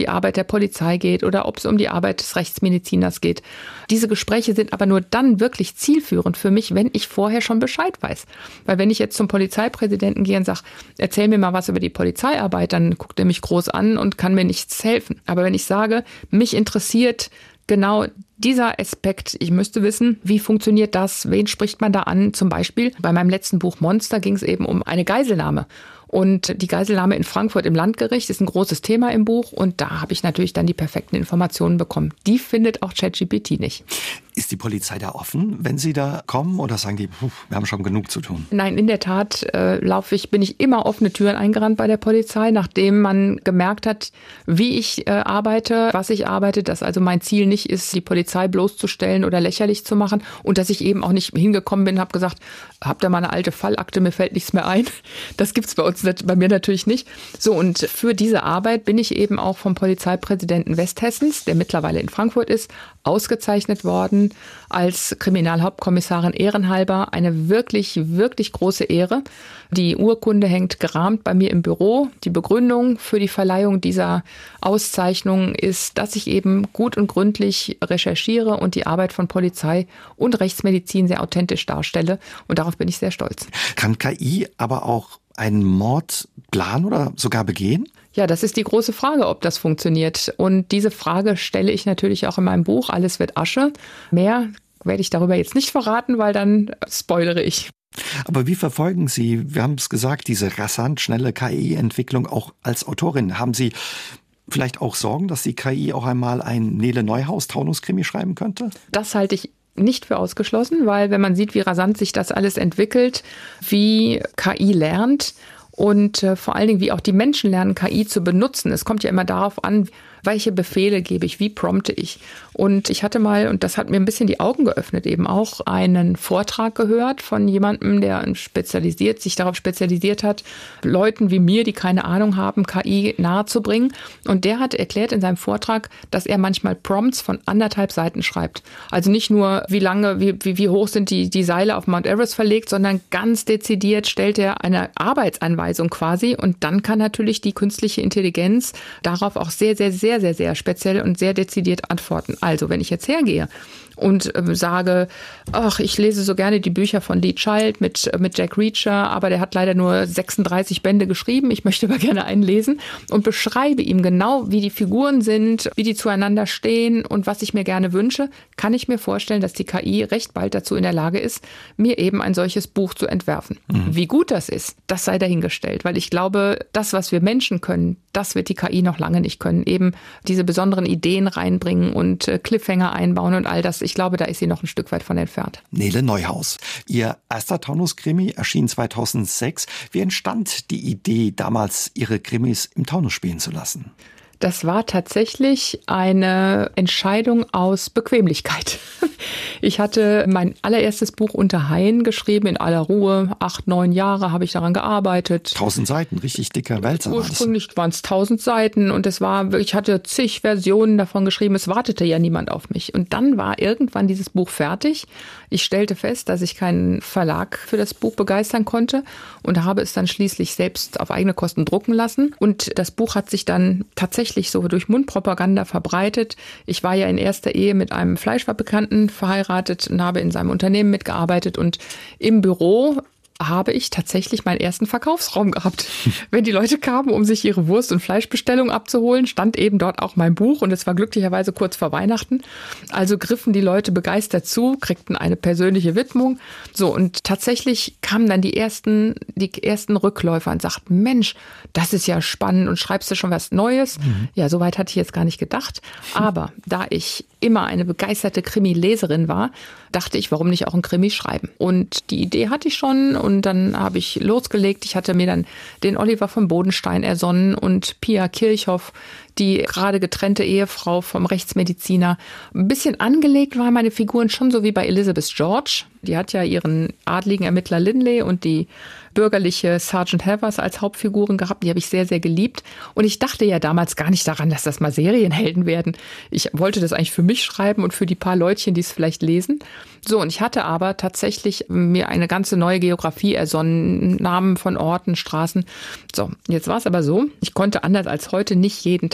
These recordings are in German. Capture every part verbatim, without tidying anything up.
die Arbeit der Polizei geht oder ob es um die Arbeit des Rechtsmediziners geht. Diese Gespräche sind aber nur dann wirklich zielführend für mich, wenn ich vorher schon Bescheid weiß. Weil wenn ich jetzt zum Polizeipräsidenten gehe und sage, erzähl mir mal was über die Polizeiarbeit, dann guckt er mich groß an und kann mir nichts helfen. Aber wenn ich sage, mich interessiert genau dieser Aspekt, ich müsste wissen, wie funktioniert das, wen spricht man da an? Zum Beispiel bei meinem letzten Buch Monster ging es eben um eine Geiselnahme. Und die Geiselnahme in Frankfurt im Landgericht ist ein großes Thema im Buch. Und da habe ich natürlich dann die perfekten Informationen bekommen. Die findet auch ChatGPT nicht. Ist die Polizei da offen, wenn Sie da kommen? Oder sagen die, wir haben schon genug zu tun? Nein, in der Tat äh, laufe ich, bin ich immer offene Türen eingerannt bei der Polizei, nachdem man gemerkt hat, wie ich äh, arbeite, was ich arbeite, dass also mein Ziel nicht ist, die Polizei bloßzustellen oder lächerlich zu machen und dass ich eben auch nicht hingekommen bin und habe gesagt, habt ihr mal eine alte Fallakte, mir fällt nichts mehr ein. Das gibt's bei uns, bei mir natürlich nicht. So, und für diese Arbeit bin ich eben auch vom Polizeipräsidenten Westhessens, der mittlerweile in Frankfurt ist, ausgezeichnet worden als Kriminalhauptkommissarin ehrenhalber. Eine wirklich, wirklich große Ehre. Die Urkunde hängt gerahmt bei mir im Büro. Die Begründung für die Verleihung dieser Auszeichnung ist, dass ich eben gut und gründlich recherchiere und die Arbeit von Polizei und Rechtsmedizin sehr authentisch darstelle. Und darauf bin ich sehr stolz. Kann K I aber auch einen Mord planen oder sogar begehen? Ja, das ist die große Frage, ob das funktioniert. Und diese Frage stelle ich natürlich auch in meinem Buch Alles wird Asche. Mehr werde ich darüber jetzt nicht verraten, weil dann spoilere ich. Aber wie verfolgen Sie, wir haben es gesagt, diese rasant schnelle K I-Entwicklung auch als Autorin? Haben Sie vielleicht auch Sorgen, dass die K I auch einmal ein Nele Neuhaus-Taunus-Krimi schreiben könnte? Das halte ich nicht für ausgeschlossen, weil wenn man sieht, wie rasant sich das alles entwickelt, wie K I lernt und äh, vor allen Dingen, wie auch die Menschen lernen, K I zu benutzen. Es kommt ja immer darauf an, welche Befehle gebe ich, wie prompte ich. Und ich hatte mal, und das hat mir ein bisschen die Augen geöffnet, eben auch einen Vortrag gehört von jemandem, der spezialisiert, sich darauf spezialisiert hat, Leuten wie mir, die keine Ahnung haben, K I nahezubringen. Und der hat erklärt in seinem Vortrag, dass er manchmal Prompts von anderthalb Seiten schreibt. Also nicht nur, wie lange, wie, wie, wie hoch sind die, die Seile auf Mount Everest verlegt, sondern ganz dezidiert stellt er eine Arbeitsanweisung quasi. Und dann kann natürlich die künstliche Intelligenz darauf auch sehr, sehr, sehr, sehr, sehr speziell und sehr dezidiert antworten. Also, wenn ich jetzt hergehe und äh, sage, ach, ich lese so gerne die Bücher von Lee Child mit, mit Jack Reacher, aber der hat leider nur sechsunddreißig Bände geschrieben, ich möchte aber gerne einen lesen und beschreibe ihm genau, wie die Figuren sind, wie die zueinander stehen und was ich mir gerne wünsche, kann ich mir vorstellen, dass die K I recht bald dazu in der Lage ist, mir eben ein solches Buch zu entwerfen. Mhm. Wie gut das ist, das sei dahingestellt, weil ich glaube, das, was wir Menschen können, das wird die K I noch lange nicht können. Eben diese besonderen Ideen reinbringen und äh, Cliffhanger einbauen und all das. Ich glaube, da ist sie noch ein Stück weit von entfernt. Nele Neuhaus. Ihr erster Taunus-Krimi erschien zweitausendsechs. Wie entstand die Idee, damals Ihre Krimis im Taunus spielen zu lassen? Das war tatsächlich eine Entscheidung aus Bequemlichkeit. Ich hatte mein allererstes Buch Unter Haien geschrieben, in aller Ruhe. Acht, neun Jahre habe ich daran gearbeitet. Tausend Seiten, richtig dicker Wälzer. Ursprünglich waren es tausend Seiten und es war, ich hatte zig Versionen davon geschrieben. Es wartete ja niemand auf mich. Und dann war irgendwann dieses Buch fertig. Ich stellte fest, dass ich keinen Verlag für das Buch begeistern konnte und habe es dann schließlich selbst auf eigene Kosten drucken lassen. Und das Buch hat sich dann tatsächlich so durch Mundpropaganda verbreitet. Ich war ja in erster Ehe mit einem Fleischfabrikanten verheiratet und habe in seinem Unternehmen mitgearbeitet und im Büro habe ich tatsächlich meinen ersten Verkaufsraum gehabt. Wenn die Leute kamen, um sich ihre Wurst- und Fleischbestellung abzuholen, stand eben dort auch mein Buch und es war glücklicherweise kurz vor Weihnachten. Also griffen die Leute begeistert zu, kriegten eine persönliche Widmung. So, und tatsächlich kamen dann die ersten, die ersten Rückläufer und sagten, Mensch, das ist ja spannend und schreibst du schon was Neues? Mhm. Ja, soweit hatte ich jetzt gar nicht gedacht. Aber da ich immer eine begeisterte Krimi-Leserin war, dachte ich, warum nicht auch ein Krimi schreiben? Und die Idee hatte ich schon und dann habe ich losgelegt. Ich hatte mir dann den Oliver von Bodenstein ersonnen und Pia Kirchhoff, die gerade getrennte Ehefrau vom Rechtsmediziner. Ein bisschen angelegt waren meine Figuren schon so wie bei Elizabeth George. Die hat ja ihren adligen Ermittler Linley und die bürgerliche Sergeant Havers als Hauptfiguren gehabt. Die habe ich sehr, sehr geliebt. Und ich dachte ja damals gar nicht daran, dass das mal Serienhelden werden. Ich wollte das eigentlich für mich schreiben und für die paar Leutchen, die es vielleicht lesen. So, und ich hatte aber tatsächlich mir eine ganze neue Geografie ersonnen, Namen von Orten, Straßen. So, jetzt war es aber so, ich konnte anders als heute nicht jeden Tag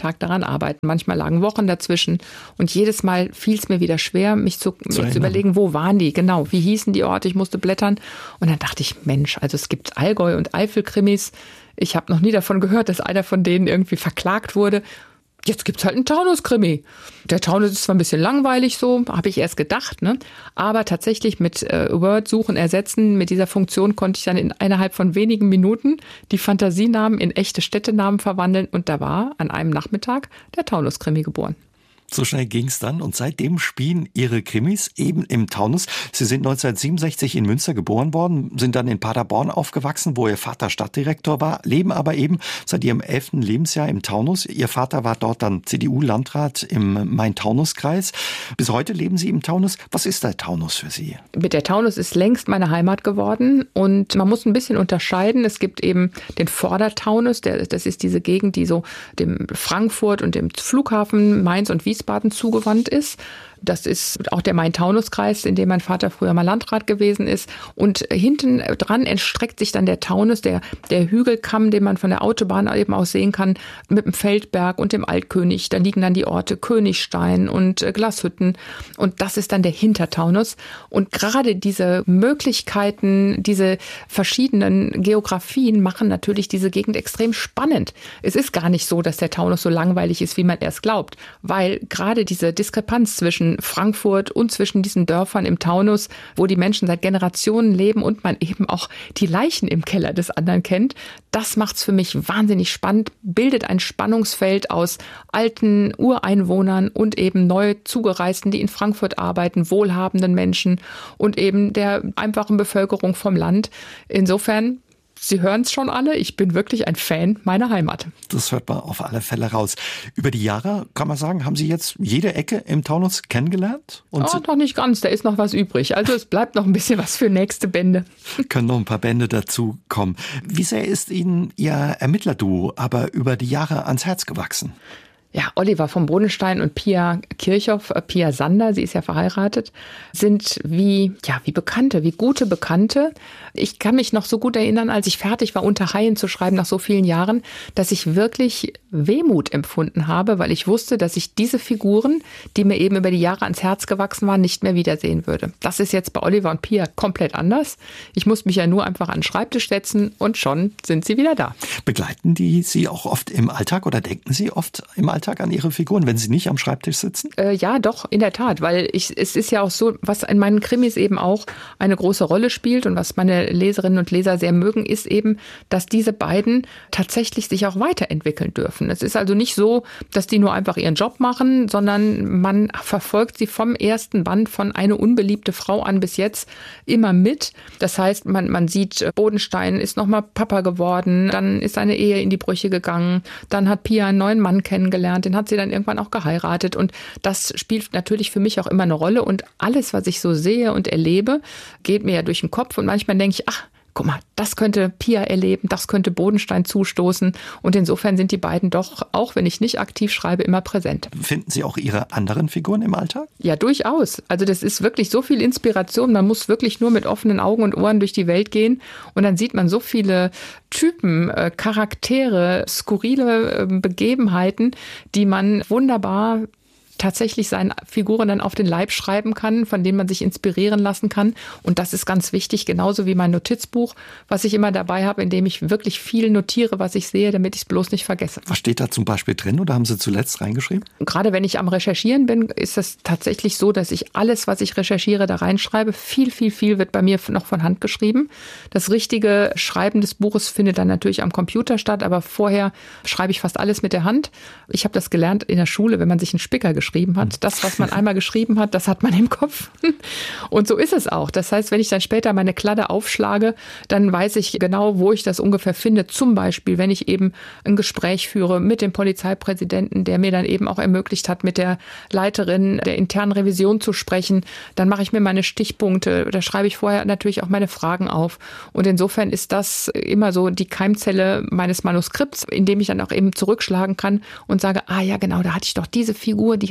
Tag daran arbeiten. Manchmal lagen Wochen dazwischen und jedes Mal fiel es mir wieder schwer, mich zu, zu, mich zu überlegen, wo waren die, genau, wie hießen die Orte, ich musste blättern. Und dann dachte ich, Mensch, also es gibt Allgäu- und Eifel-Krimis. Ich habe noch nie davon gehört, dass einer von denen irgendwie verklagt wurde. Jetzt gibt's halt einen Taunus-Krimi. Der Taunus ist zwar ein bisschen langweilig so, habe ich erst gedacht, ne? Aber tatsächlich mit äh, Word suchen, ersetzen, mit dieser Funktion konnte ich dann in innerhalb von wenigen Minuten die Fantasienamen in echte Städtenamen verwandeln und da war an einem Nachmittag der Taunus-Krimi geboren. So schnell ging's dann und seitdem spielen Ihre Krimis eben im Taunus. Sie sind neunzehnhundertsiebenundsechzig in Münster geboren worden, sind dann in Paderborn aufgewachsen, wo Ihr Vater Stadtdirektor war, leben aber eben seit Ihrem elften Lebensjahr im Taunus. Ihr Vater war dort dann C D U-Landrat im Main-Taunus-Kreis. Bis heute leben Sie im Taunus. Was ist der Taunus für Sie? Mit der Taunus ist längst meine Heimat geworden und man muss ein bisschen unterscheiden. Es gibt eben den Vordertaunus, der, das ist diese Gegend, die so dem Frankfurt und dem Flughafen Mainz und Wiesbaden zugewandt ist. Das ist auch der Main-Taunus-Kreis, in dem mein Vater früher mal Landrat gewesen ist. Und hinten dran entstreckt sich dann der Taunus, der, der Hügelkamm, den man von der Autobahn eben aus sehen kann, mit dem Feldberg und dem Altkönig. Da liegen dann die Orte Königstein und Glashütten. Und das ist dann der Hintertaunus. Und gerade diese Möglichkeiten, diese verschiedenen Geografien machen natürlich diese Gegend extrem spannend. Es ist gar nicht so, dass der Taunus so langweilig ist, wie man erst glaubt. Weil gerade diese Diskrepanz zwischen Frankfurt und zwischen diesen Dörfern im Taunus, wo die Menschen seit Generationen leben und man eben auch die Leichen im Keller des anderen kennt, das macht's für mich wahnsinnig spannend, bildet ein Spannungsfeld aus alten Ureinwohnern und eben neu Zugereisten, die in Frankfurt arbeiten, wohlhabenden Menschen und eben der einfachen Bevölkerung vom Land. Insofern, Sie hören es schon alle, ich bin wirklich ein Fan meiner Heimat. Das hört man auf alle Fälle raus. Über die Jahre, kann man sagen, haben Sie jetzt jede Ecke im Taunus kennengelernt? Und oh, noch nicht ganz, da ist noch was übrig. Also es bleibt noch ein bisschen was für nächste Bände. Können noch ein paar Bände dazu kommen. Wie sehr ist Ihnen Ihr Ermittlerduo aber über die Jahre ans Herz gewachsen? Ja, Oliver von Bodenstein und Pia Kirchhoff, äh, Pia Sander, sie ist ja verheiratet, sind wie, ja, wie Bekannte, wie gute Bekannte. Ich kann mich noch so gut erinnern, als ich fertig war, Unter Haien zu schreiben nach so vielen Jahren, dass ich wirklich Wehmut empfunden habe, weil ich wusste, dass ich diese Figuren, die mir eben über die Jahre ans Herz gewachsen waren, nicht mehr wiedersehen würde. Das ist jetzt bei Oliver und Pia komplett anders. Ich muss mich ja nur einfach an den Schreibtisch setzen und schon sind sie wieder da. Begleiten die Sie auch oft im Alltag oder denken Sie oft im Alltag an Ihre Figuren, wenn Sie nicht am Schreibtisch sitzen? Äh, ja, doch, in der Tat, weil ich, es ist ja auch so, was in meinen Krimis eben auch eine große Rolle spielt und was meine Leserinnen und Leser sehr mögen, ist eben, dass diese beiden tatsächlich sich auch weiterentwickeln dürfen. Es ist also nicht so, dass die nur einfach ihren Job machen, sondern man verfolgt sie vom ersten Band von Eine unbeliebte Frau an bis jetzt immer mit. Das heißt, man, man sieht, Bodenstein ist nochmal Papa geworden, dann ist seine Ehe in die Brüche gegangen, dann hat Pia einen neuen Mann kennengelernt, den hat sie dann irgendwann auch geheiratet und das spielt natürlich für mich auch immer eine Rolle und alles, was ich so sehe und erlebe, geht mir ja durch den Kopf und manchmal denke ich, ach, guck mal, das könnte Pia erleben, das könnte Bodenstein zustoßen und insofern sind die beiden doch, auch wenn ich nicht aktiv schreibe, immer präsent. Finden Sie auch Ihre anderen Figuren im Alltag? Ja, durchaus. Also das ist wirklich so viel Inspiration, man muss wirklich nur mit offenen Augen und Ohren durch die Welt gehen und dann sieht man so viele Typen, äh, Charaktere, skurrile äh, Begebenheiten, die man wunderbar tatsächlich seinen Figuren dann auf den Leib schreiben kann, von denen man sich inspirieren lassen kann. Und das ist ganz wichtig, genauso wie mein Notizbuch, was ich immer dabei habe, in dem ich wirklich viel notiere, was ich sehe, damit ich es bloß nicht vergesse. Was steht da zum Beispiel drin oder haben Sie zuletzt reingeschrieben? Gerade wenn ich am Recherchieren bin, ist es tatsächlich so, dass ich alles, was ich recherchiere, da reinschreibe. Viel, viel, viel wird bei mir noch von Hand geschrieben. Das richtige Schreiben des Buches findet dann natürlich am Computer statt, aber vorher schreibe ich fast alles mit der Hand. Ich habe das gelernt in der Schule, wenn man sich einen Spicker geschrieben geschrieben hat. Das, was man einmal geschrieben hat, das hat man im Kopf. Und so ist es auch. Das heißt, wenn ich dann später meine Kladde aufschlage, dann weiß ich genau, wo ich das ungefähr finde. Zum Beispiel, wenn ich eben ein Gespräch führe mit dem Polizeipräsidenten, der mir dann eben auch ermöglicht hat, mit der Leiterin der internen Revision zu sprechen, dann mache ich mir meine Stichpunkte. Da schreibe ich vorher natürlich auch meine Fragen auf. Und insofern ist das immer so die Keimzelle meines Manuskripts, in dem ich dann auch eben zurückschlagen kann und sage, ah ja, genau, da hatte ich doch diese Figur, die hat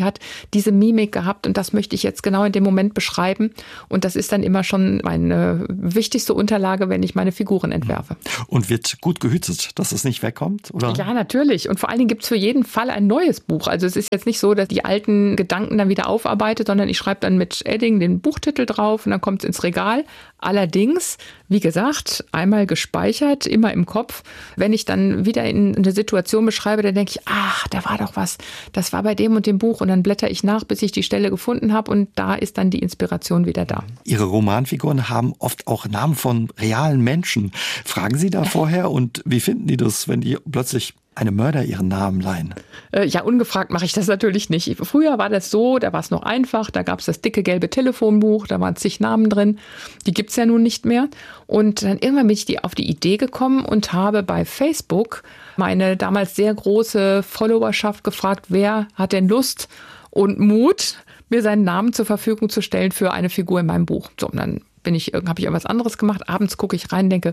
hat diese Mimik gehabt und das möchte ich jetzt genau in dem Moment beschreiben. Und das ist dann immer schon meine wichtigste Unterlage, wenn ich meine Figuren entwerfe. Und wird gut gehütet, dass es nicht wegkommt? Oder? Ja, natürlich. Und vor allen Dingen gibt es für jeden Fall ein neues Buch. Also es ist jetzt nicht so, dass die alten Gedanken dann wieder aufarbeitet, sondern ich schreibe dann mit Edding den Buchtitel drauf und dann kommt es ins Regal. Allerdings, wie gesagt, einmal gespeichert, immer im Kopf. Wenn ich dann wieder in eine Situation beschreibe, dann denke ich, ach, da war doch was. Das war bei dem und dem Buch. Und dann blätter ich nach, bis ich die Stelle gefunden habe. Und da ist dann die Inspiration wieder da. Ihre Romanfiguren haben oft auch Namen von realen Menschen. Fragen Sie da vorher und wie finden die das, wenn die plötzlich einem Mörder ihren Namen leihen? Äh, ja, ungefragt mache ich das natürlich nicht. Früher war das so, da war es noch einfach, da gab es das dicke gelbe Telefonbuch, da waren zig Namen drin, die gibt's ja nun nicht mehr. Und dann irgendwann bin ich die, auf die Idee gekommen und habe bei Facebook meine damals sehr große Followerschaft gefragt, wer hat denn Lust und Mut, mir seinen Namen zur Verfügung zu stellen für eine Figur in meinem Buch. So, und dann bin ich, habe ich irgendwas anderes gemacht, abends gucke ich rein und denke,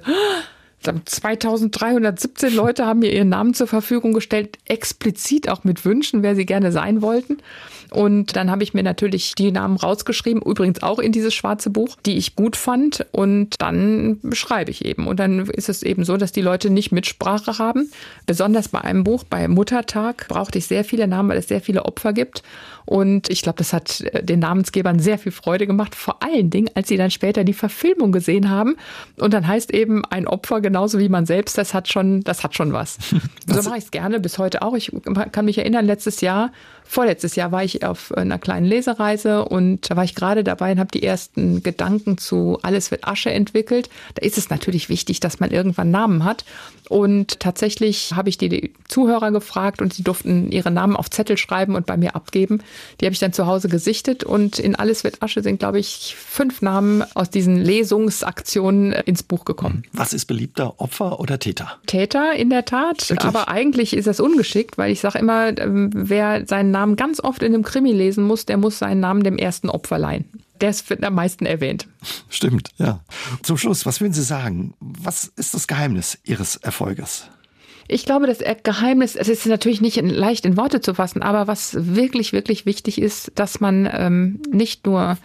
zweitausenddreihundertsiebzehn Leute haben mir ihren Namen zur Verfügung gestellt, explizit auch mit Wünschen, wer sie gerne sein wollten. Und dann habe ich mir natürlich die Namen rausgeschrieben, übrigens auch in dieses schwarze Buch, die ich gut fand. Und dann schreibe ich eben. Und dann ist es eben so, dass die Leute nicht Mitsprache haben. Besonders bei einem Buch, bei Muttertag, brauchte ich sehr viele Namen, weil es sehr viele Opfer gibt. Und ich glaube, das hat den Namensgebern sehr viel Freude gemacht. Vor allen Dingen, als sie dann später die Verfilmung gesehen haben. Und dann heißt eben ein Opfer genauso wie man selbst. Das hat schon, das hat schon was. So mache ich es gerne bis heute auch. Ich kann mich erinnern, letztes Jahr, vorletztes Jahr war ich auf einer kleinen Lesereise und da war ich gerade dabei und habe die ersten Gedanken zu Alles wird Asche entwickelt. Da ist es natürlich wichtig, dass man irgendwann Namen hat. Und tatsächlich habe ich die Zuhörer gefragt und sie durften ihre Namen auf Zettel schreiben und bei mir abgeben. Die habe ich dann zu Hause gesichtet und in Alles wird Asche sind, glaube ich, fünf Namen aus diesen Lesungsaktionen ins Buch gekommen. Was ist beliebter, Opfer oder Täter? Täter, in der Tat. Wirklich? Aber eigentlich ist das ungeschickt, weil ich sage immer, wer seinen Namen ganz oft in einem Krimi lesen muss, der muss seinen Namen dem ersten Opfer leihen. Der wird am meisten erwähnt. Stimmt, ja. Zum Schluss, was würden Sie sagen? Was ist das Geheimnis Ihres Erfolges? Ich glaube, das Geheimnis, es ist natürlich nicht leicht in Worte zu fassen, aber was wirklich, wirklich wichtig ist, dass man ähm, nicht nur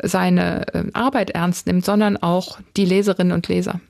seine äh, Arbeit ernst nimmt, sondern auch die Leserinnen und Leser.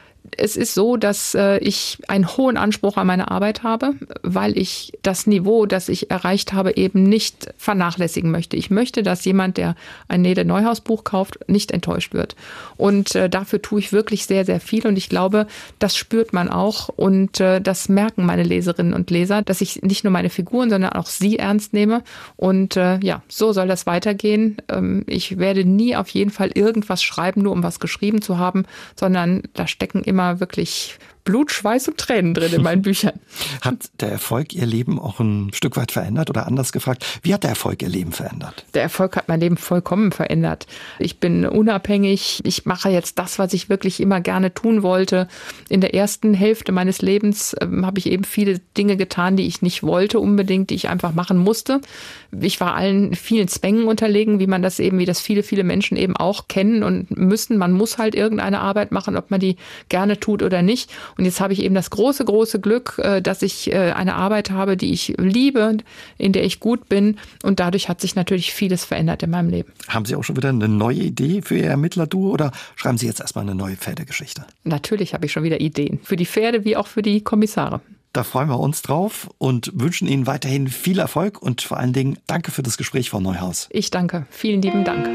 Es ist so, dass äh, ich einen hohen Anspruch an meine Arbeit habe, weil ich das Niveau, das ich erreicht habe, eben nicht vernachlässigen möchte. Ich möchte, dass jemand, der ein Nede Neuhaus Buch kauft, nicht enttäuscht wird. Und äh, dafür tue ich wirklich sehr, sehr viel. Und ich glaube, das spürt man auch. Und äh, das merken meine Leserinnen und Leser, dass ich nicht nur meine Figuren, sondern auch sie ernst nehme. Und äh, ja, so soll das weitergehen. Ähm, ich werde nie auf jeden Fall irgendwas schreiben, nur um was geschrieben zu haben, sondern da stecken immer immer wirklich Blut, Schweiß und Tränen drin in meinen Büchern. Hat der Erfolg Ihr Leben auch ein Stück weit verändert oder anders gefragt, wie hat der Erfolg Ihr Leben verändert? Der Erfolg hat mein Leben vollkommen verändert. Ich bin unabhängig. Ich mache jetzt das, was ich wirklich immer gerne tun wollte. In der ersten Hälfte meines Lebens ähm, habe ich eben viele Dinge getan, die ich nicht wollte unbedingt, die ich einfach machen musste. Ich war allen vielen Zwängen unterlegen, wie man das eben, wie das viele, viele Menschen eben auch kennen und müssen. Man muss halt irgendeine Arbeit machen, ob man die gerne tut oder nicht. Und jetzt habe ich eben das große, große Glück, dass ich eine Arbeit habe, die ich liebe, in der ich gut bin. Und dadurch hat sich natürlich vieles verändert in meinem Leben. Haben Sie auch schon wieder eine neue Idee für Ihr Ermittlerduo oder schreiben Sie jetzt erstmal eine neue Pferdegeschichte? Natürlich habe ich schon wieder Ideen. Für die Pferde wie auch für die Kommissare. Da freuen wir uns drauf und wünschen Ihnen weiterhin viel Erfolg und vor allen Dingen danke für das Gespräch, Frau Neuhaus. Ich danke. Vielen lieben Dank.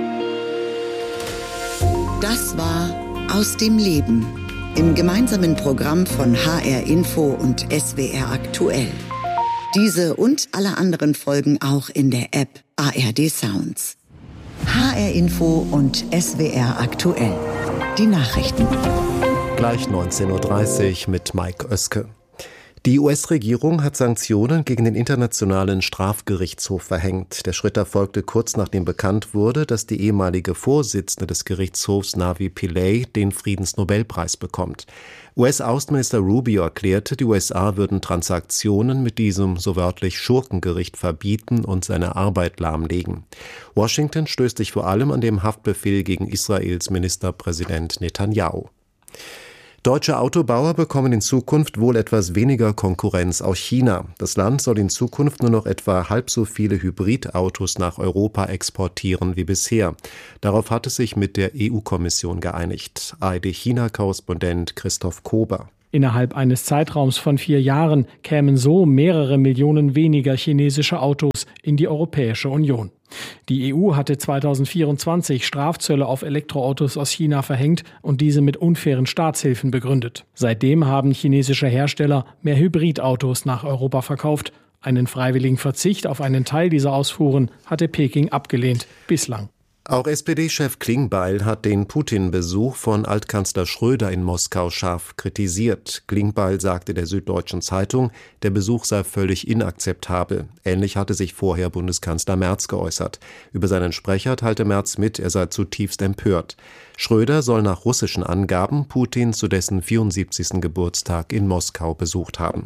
Das war Aus dem Leben. Im gemeinsamen Programm von H R Info und S W R Aktuell. Diese und alle anderen Folgen auch in der App A R D Sounds. H R Info und S W R Aktuell. Die Nachrichten. Gleich neunzehn Uhr dreißig mit Mike Oeske. Die U S-Regierung hat Sanktionen gegen den Internationalen Strafgerichtshof verhängt. Der Schritt erfolgte kurz nachdem bekannt wurde, dass die ehemalige Vorsitzende des Gerichtshofs Navi Pillay den Friedensnobelpreis bekommt. U S-Außenminister Rubio erklärte, die U S A würden Transaktionen mit diesem so wörtlich Schurkengericht verbieten und seine Arbeit lahmlegen. Washington stößt sich vor allem an dem Haftbefehl gegen Israels Ministerpräsident Netanyahu. Deutsche Autobauer bekommen in Zukunft wohl etwas weniger Konkurrenz aus China. Das Land soll in Zukunft nur noch etwa halb so viele Hybridautos nach Europa exportieren wie bisher. Darauf hat es sich mit der E U-Kommission geeinigt. A R D-China-Korrespondent Christoph Kober. Innerhalb eines Zeitraums von vier Jahren kämen so mehrere Millionen weniger chinesische Autos in die Europäische Union. Die E U hatte zweitausendvierundzwanzig Strafzölle auf Elektroautos aus China verhängt und diese mit unfairen Staatshilfen begründet. Seitdem haben chinesische Hersteller mehr Hybridautos nach Europa verkauft. Einen freiwilligen Verzicht auf einen Teil dieser Ausfuhren hatte Peking abgelehnt, bislang. Auch S P D-Chef Klingbeil hat den Putin-Besuch von Altkanzler Schröder in Moskau scharf kritisiert. Klingbeil sagte der Süddeutschen Zeitung, der Besuch sei völlig inakzeptabel. Ähnlich hatte sich vorher Bundeskanzler Merz geäußert. Über seinen Sprecher teilte Merz mit, er sei zutiefst empört. Schröder soll nach russischen Angaben Putin zu dessen vierundsiebzigsten Geburtstag in Moskau besucht haben.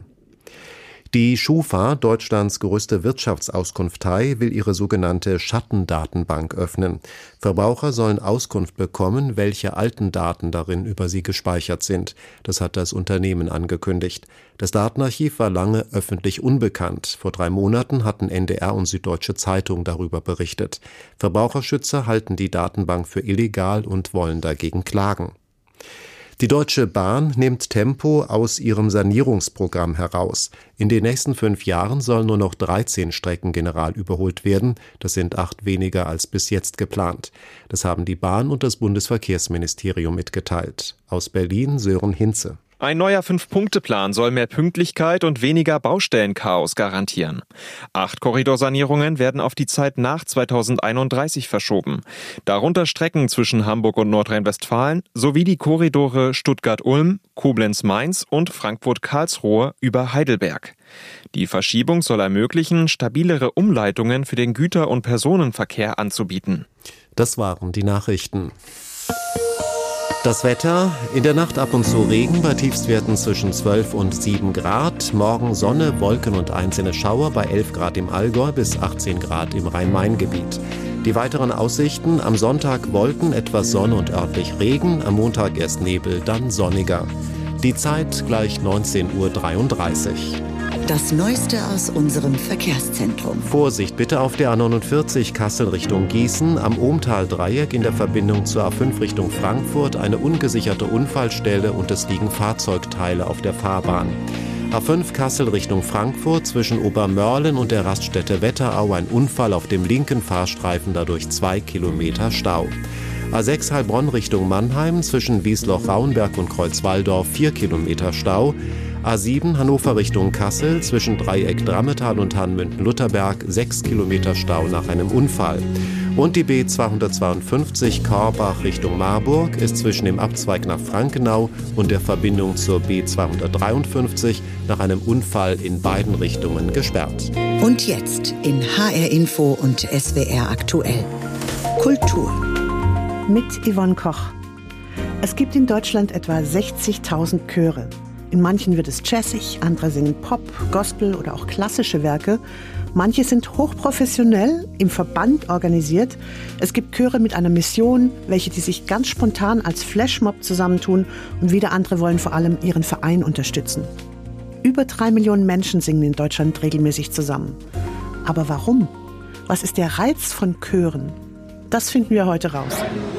Die Schufa, Deutschlands größte Wirtschaftsauskunftei, will ihre sogenannte Schattendatenbank öffnen. Verbraucher sollen Auskunft bekommen, welche alten Daten darin über sie gespeichert sind. Das hat das Unternehmen angekündigt. Das Datenarchiv war lange öffentlich unbekannt. Vor drei Monaten hatten N D R und Süddeutsche Zeitung darüber berichtet. Verbraucherschützer halten die Datenbank für illegal und wollen dagegen klagen. Die Deutsche Bahn nimmt Tempo aus ihrem Sanierungsprogramm heraus. In den nächsten fünf Jahren sollen nur noch dreizehn Strecken general überholt werden. Das sind acht weniger als bis jetzt geplant. Das haben die Bahn und das Bundesverkehrsministerium mitgeteilt. Aus Berlin Sören Hinze. Ein neuer Fünf-Punkte-Plan soll mehr Pünktlichkeit und weniger Baustellenchaos garantieren. Acht Korridorsanierungen werden auf die Zeit nach zweitausendeinunddreißig verschoben. Darunter Strecken zwischen Hamburg und Nordrhein-Westfalen sowie die Korridore Stuttgart-Ulm, Koblenz-Mainz und Frankfurt-Karlsruhe über Heidelberg. Die Verschiebung soll ermöglichen, stabilere Umleitungen für den Güter- und Personenverkehr anzubieten. Das waren die Nachrichten. Das Wetter, in der Nacht ab und zu Regen bei Tiefstwerten zwischen zwölf und sieben Grad. Morgen Sonne, Wolken und einzelne Schauer bei elf Grad im Allgäu bis achtzehn Grad im Rhein-Main-Gebiet. Die weiteren Aussichten: am Sonntag Wolken, etwas Sonne und örtlich Regen, am Montag erst Nebel, dann sonniger. Die Zeit gleich neunzehn Uhr dreiunddreißig. Das Neueste aus unserem Verkehrszentrum. Vorsicht bitte auf der A neunundvierzig Kassel Richtung Gießen, am Ohmtal-Dreieck in der Verbindung zur A fünf Richtung Frankfurt eine ungesicherte Unfallstelle und es liegen Fahrzeugteile auf der Fahrbahn. A fünf Kassel Richtung Frankfurt zwischen Obermörlen und der Raststätte Wetterau ein Unfall auf dem linken Fahrstreifen, dadurch zwei Kilometer Stau. A sechs Heilbronn Richtung Mannheim zwischen Wiesloch-Rauenberg und Kreuzwaldorf vier Kilometer Stau. A sieben Hannover Richtung Kassel zwischen Dreieck Drammetal und Hanmünden-Lutherberg sechs Kilometer Stau nach einem Unfall. Und die B zweihundertzweiundfünfzig Korbach Richtung Marburg ist zwischen dem Abzweig nach Frankenau und der Verbindung zur B zweihundertdreiundfünfzig nach einem Unfall in beiden Richtungen gesperrt. Und jetzt in H R Info und S W R aktuell. Kultur. Mit Yvonne Koch. Es gibt in Deutschland etwa sechzigtausend Chöre. In manchen wird es jazzig, andere singen Pop, Gospel oder auch klassische Werke. Manche sind hochprofessionell, im Verband organisiert. Es gibt Chöre mit einer Mission, welche die sich ganz spontan als Flashmob zusammentun, und wieder andere wollen vor allem ihren Verein unterstützen. Über drei Millionen Menschen singen in Deutschland regelmäßig zusammen. Aber warum? Was ist der Reiz von Chören? Das finden wir heute raus.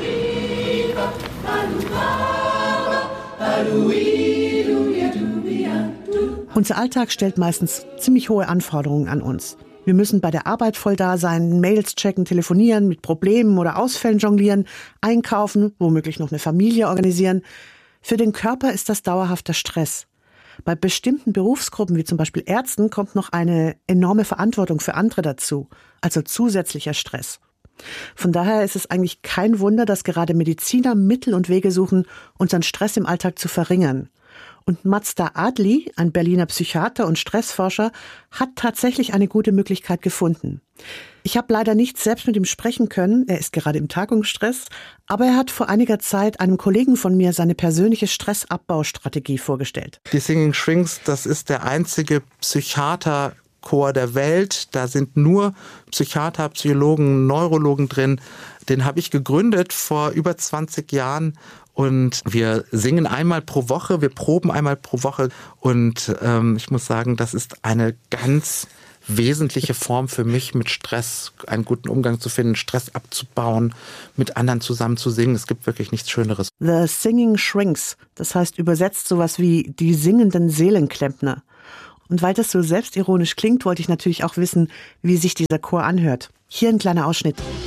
Unser Alltag stellt meistens ziemlich hohe Anforderungen an uns. Wir müssen bei der Arbeit voll da sein, Mails checken, telefonieren, mit Problemen oder Ausfällen jonglieren, einkaufen, womöglich noch eine Familie organisieren. Für den Körper ist das dauerhafter Stress. Bei bestimmten Berufsgruppen, wie zum Beispiel Ärzten, kommt noch eine enorme Verantwortung für andere dazu, also zusätzlicher Stress. Von daher ist es eigentlich kein Wunder, dass gerade Mediziner Mittel und Wege suchen, unseren Stress im Alltag zu verringern. Und Mazda Adli, ein Berliner Psychiater und Stressforscher, hat tatsächlich eine gute Möglichkeit gefunden. Ich habe leider nicht selbst mit ihm sprechen können, er ist gerade im Tagungsstress, aber er hat vor einiger Zeit einem Kollegen von mir seine persönliche Stressabbaustrategie vorgestellt. Die Singing Shrinks, das ist der einzige Psychiaterchor der Welt. Da sind nur Psychiater, Psychologen, Neurologen drin. Den habe ich gegründet vor über zwanzig Jahren. Und wir singen einmal pro Woche, wir proben einmal pro Woche. Und ähm, ich muss sagen, das ist eine ganz wesentliche Form für mich, mit Stress einen guten Umgang zu finden, Stress abzubauen, mit anderen zusammen zu singen. Es gibt wirklich nichts Schöneres. The Singing Shrinks, das heißt übersetzt sowas wie die singenden Seelenklempner. Und weil das so selbstironisch klingt, wollte ich natürlich auch wissen, wie sich dieser Chor anhört. Hier ein kleiner Ausschnitt.